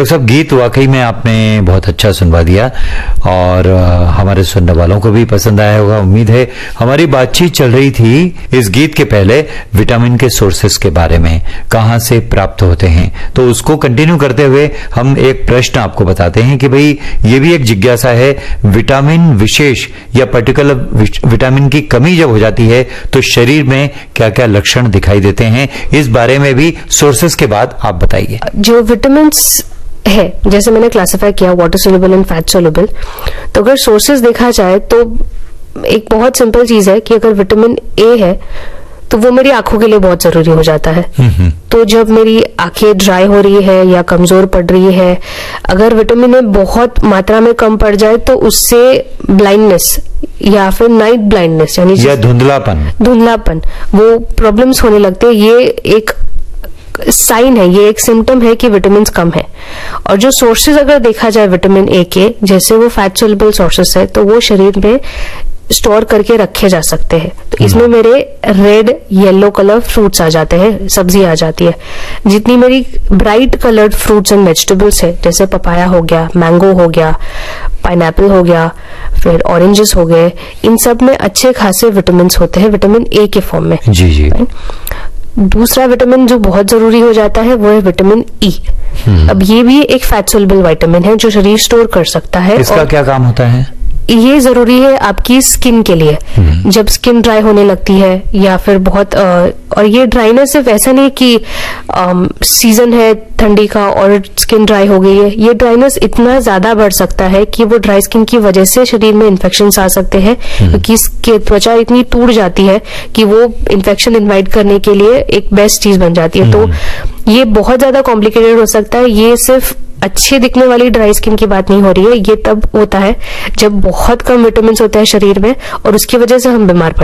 Doctor साहब, गीत वाकई में आपने बहुत अच्छा सुनवा दिया और हमारे सुनने वालों को भी पसंद आया होगा, उम्मीद है। हमारी बातचीत चल रही थी इस गीत के पहले विटामिन के सोर्सेस के बारे में, कहां से प्राप्त होते हैं। तो उसको कंटिन्यू करते हुए हम एक प्रश्न आपको बताते हैं कि भाई ये भी एक जिज्ञासा है, विटामिन विशेष या पर्टिकुलर विटामिन की कमी जब हो जाती है तो शरीर में क्या क्या लक्षण दिखाई देते हैं, इस बारे में भी सोर्सेस के बाद आप बताइए। जो विटामिन है, जैसे मैंने क्लासिफाई किया water soluble and fat soluble, तो अगर सोर्सेज देखा जाए तो एक बहुत सिंपल चीज है कि अगर विटामिन ए है तो वो मेरी आंखों के लिए बहुत जरूरी हो जाता है। तो जब मेरी आंखें ड्राई हो रही है या कमजोर पड़ रही है, अगर विटामिन ए बहुत मात्रा में कम पड़ जाए तो उससे ब्लाइंडनेस या फिर नाइट ब्लाइंडनेस यानी धुंधलापन वो प्रॉब्लम्स होने लगते हैं। ये एक साइन है, ये एक सिम्टम है कि विटामिन कम है। और जो सोर्सेज अगर देखा जाए विटामिन ए के, जैसे वो फैट सोल्यूबल सोर्सेज है, तो वो शरीर में स्टोर करके रखे जा सकते हैं। तो इसमें मेरे रेड येलो कलर फ्रूट्स आ जाते हैं, सब्जी आ जाती है। जितनी मेरी bright coloured fruits and vegetables है, जैसे पपाया हो गया, मैंगो हो गया, पाइनएप्पल हो गया, फिर ऑरेंजेस हो गए, इन सब में अच्छे खासे विटामिन होते हैं विटामिन ए के फॉर्म में। जी। दूसरा विटामिन जो बहुत जरूरी हो जाता है वो है विटामिन ई। अब ये भी एक फैट सोल्यूबल विटामिन है जो शरीर स्टोर कर सकता है। इसका क्या काम होता है? ये जरूरी है आपकी स्किन के लिए, जब स्किन ड्राई होने लगती है या फिर बहुत और ये ड्राइनेस सिर्फ ऐसा नहीं कि सीजन है ठंडी का और स्किन ड्राई हो गई है। ये ड्राइनेस इतना ज्यादा बढ़ सकता है कि वो ड्राई स्किन की वजह से शरीर में इन्फेक्शंस आ सकते हैं, क्योंकि त्वचा इतनी टूट जाती है कि वो इन्फेक्शन इन्वाइट करने के लिए एक बेस्ट चीज बन जाती है। तो ये बहुत ज्यादा कॉम्प्लिकेटेड हो सकता है। ये सिर्फ अच्छे दिखने वाली ड्राई स्किन की बात नहीं हो रही है, ये तब होता है जब बहुत कम विटामिन होते हैं शरीर में और उसकी वजह से हम बीमार पड़